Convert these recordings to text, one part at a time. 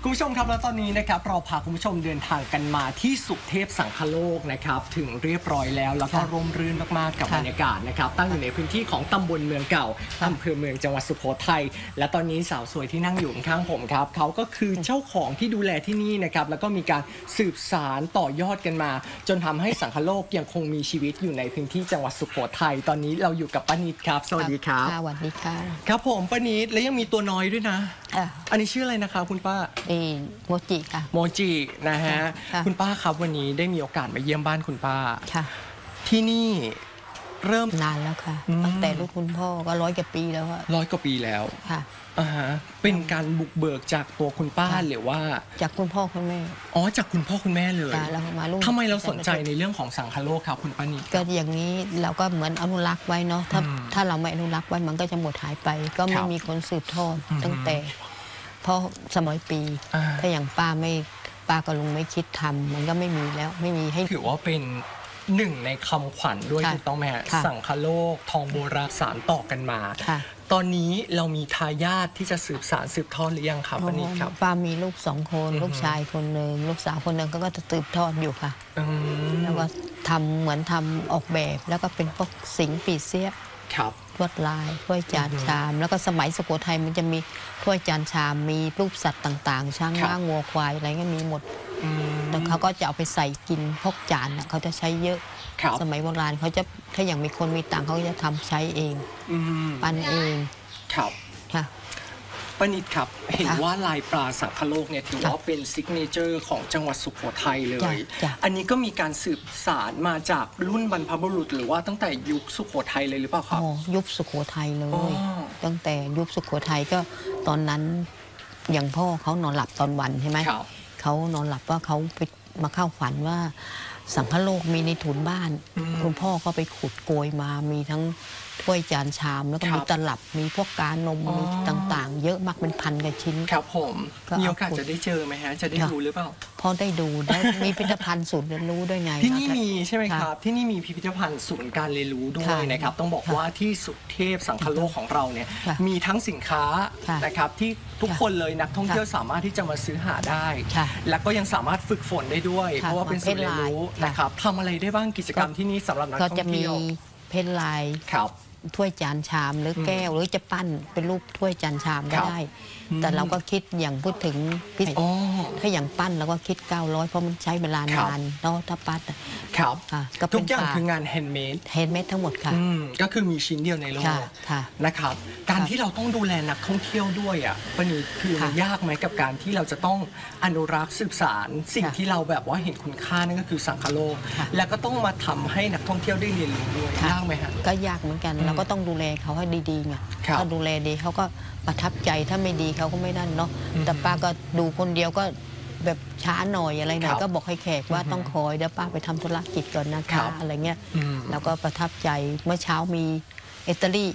คุณผู้ชมครับแล้วตอนนี้นะครับเราพาคุณผู้ชมเดินทางกันมาที่สุเทพสังคโลกนะครับถึงเรียบร้อยแล้วแล้วก็ร่มรื่นมากๆกับบรรยากาศนะครับตั้งอยู่ในพื้นที่ของตำบลเมืองเก่าอำเภอเมืองจังหวัดสุโขทัยและตอนนี้สาวสวยที่นั่งอยู่ข้างผมครับเขาก็คือเจ้าของที่ดูแลที่นี่นะครับแล้วก็มีการสืบสานต่อยอดกันมา จนทำให้สังคโลกยังคงมีชีวิตอยู่ในพื้นที่จังหวัดสุโขทัยตอนนี้เราอยู่กับป้านิดครับสวัสดีครับสวัสดีค่ะครับผมป้านิดและยังมีตัวน้อยด้วยนะอันนี้ชื่ออะไรนะครับคุณป้าโมจิค่ะโมจินะฮะคุณป้าครับวันนี้ได้มีโอกาสมาเยี่ยมบ้านคุณป้าค่ะที่นี่เริ่มนานแล้วค่ะตั้งแต่ลูกคุณพ่อก็100 กว่าปีแล้วอะ 100 กว่าปีแล้วค่ะเป็นการบุกเบิกจากตัวคุณป้าหรือว่าจากคุณพ่อคุณแม่อ๋อจากคุณพ่อคุณแม่เลยแล้วมาลูกทำไมเราสนใจในเรื่องของสังคโลกครับคุณป้านิดก็อย่างนี้เราก็เหมือนอนุรักษ์ไว้เนาะถ้าเราไม่อนุรักษ์ไว้มันก็จะหมดหายไปก็ไม่มีคนสืบทอดตั้งแต่พ่อสมัยปีถ้าอย่างป้ากับลุงไม่คิดทำมันก็ไม่มีแล้วไม่มีให้ถือว่าเป็นหนึ่งในคำขวัญด้วยถูกต้องไหมฮะสังคโลกทองโบราณสานต่อกันมาตอนนี้เรามีทายาทที่จะสืบสานสืบทอดหรือยังครับป้านิดครับป้ามีลูก2 คนลูกชายคนหนึ่งลูกสาวคนหนึ่งก็จะสืบทอดอยู่ค่ะแล้วก็ทำเหมือนทำออกแบบแล้วก็เป็นพวกสิงห์ปีเสียลวดลายถ้วยจานชามแล้วก็สมัยสุโขทัยมันจะมีถ้วยจานชามมีรูปสัตว์ต่างๆช้างม้างัวควายอะไรก็มีหมดแล้วเขาก็จะเอาไปใส่กินพวกจานเขาจะใช้เยอะสมัยโบราณเขาจะถ้าอย่างมีคนมีตังเขาจะทำใช้เองปั้นเองครับค่ะป้านิดครับเห็นว่าลายปลาสังคโลกเนี่ยถือว่าเป็นซิกเนเจอร์ของจังหวัดสุโขทัยเลยอันนี้ก็มีการสืบสานมาจากรุ่นบรรพบุรุษหรือว่าตั้งแต่ยุคสุโขทัยเลยหรือเปล่าครับยุคสุโขทัยเลยตั้งแต่ยุคสุโขทัยก็ตอนนั้นอย่างพ่อเขานอนหลับตอนวันใช่ไหมเขานอนหลับว่าเขาไปมาเข้าฝันว่าสังคโลกมีในถุนบ้านคุณพ่อก็ไปขุดโกยมามีทั้งถ้วยจานชามแล้วก็มีตลับมีพวกกานมมีต่างๆเยอะมากเป็น1,000 กว่าชิ้นครับผมมีโอกาสจะได้เจอไหมฮะจะได้รู้หรือเปล่าพอได้ดูได้มีพิพิธภัณฑ์ศูนย์เรียนรู้ด้วยไงที่นี่มีใช่ไหมครับที่นี่มีพิพิธภัณฑ์ศูนย์การเรียนรู้ด้วยนะครับต้องบอกว่าที่สุเทพสังคโลกของเราเนี่ยมีทั้งสินค้านะครับที่ทุกคนเลยนักท่องเที่ยวสามารถที่จะมาซื้อหาได้และก็ยังสามารถฝึกฝนได้ด้วยเพราะว่าเป็นศูนย์เรียนรู้นะครับทำอะไรได้บ้างกิจกรรมที่นี่สำหรับนักท่องเที่ยวก็จะมีเพ้นลายถ้วยจานชามหรือแก้วหรือจะปั้นเป็นรูปถ้วยจานชามก็ได้แต่เราก็คิดอย่างพูดถึงถ้าอย่างปั้นเราก็คิด900เพราะมันใช้เวลานานเนาะถ้าปั้นทุกอย่างคืองานแฮนด์เมดทั้งหมดค่ะก็คือมีชิ้นเดียวในโลกนะครับการที่เราต้องดูแลนักท่องเที่ยวด้วยอ่ะป้านิดคือมันยากไหมกับการที่เราจะต้องอนุรักษ์สืบสานสิ่งที่เราแบบว่าเห็นคุณค่านั่นก็คือสังคโลกแล้วก็ต้องมาทำให้นักท่องเที่ยวได้เรียนรู้ด้วยยากไหมฮะก็ยากเหมือนกันเราก็ต้องดูแลเขาให้ดีๆไงถ้าดูแลดีเขาก็ประทับใจถ้าไม่ดีเขาก็ไม่นั่นเนาะแต่ป้าก็ดูคนเดียวก็แบบช้าหน่อยอะไรหน่อยก็บอกให้แขกว่าต้องคอยเดี๋ยวป้าไปทำธุรกิจก่อนนะคะอะไรเงี้ยแล้วก็ประทับใจเมื่อเช้ามีอิตาลี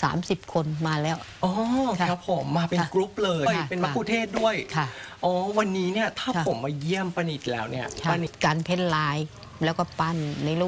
30 คนมาแล้วอ๋อครับผมมาเป็นกรุ๊ปเลยเป็นมัคคุเทศก์ด้วยอ๋อวันนี้เนี่ยถ้าผมมาเยี่ยมป้านิดแล้วเนี่ยการเพ้นลายแล้วก็ปั้นในรูป